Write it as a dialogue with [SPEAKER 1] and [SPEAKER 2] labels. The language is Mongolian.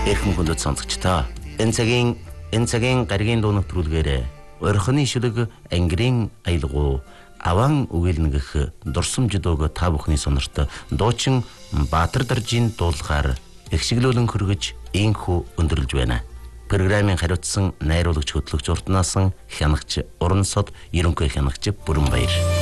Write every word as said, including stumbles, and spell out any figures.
[SPEAKER 1] Эрхэм хүндэт сонсогчдоо энэ цагийн энэ цагийн гаригийн дуу нэвтрүүлгээр орхины шүлэг ангирын аялгуу аван үгэлнэгэх дурсамж дууг та бүхний сонорт дуучин Баатар даржийн дуулахаар ихшиглүүлэн хөргөж инхүү өндөрлж байна. Программын хариуцсан найруулагч хөтлөгч уртнаасан хянагч Уран сод ерөнхий хянагч Бүрэн Баяр.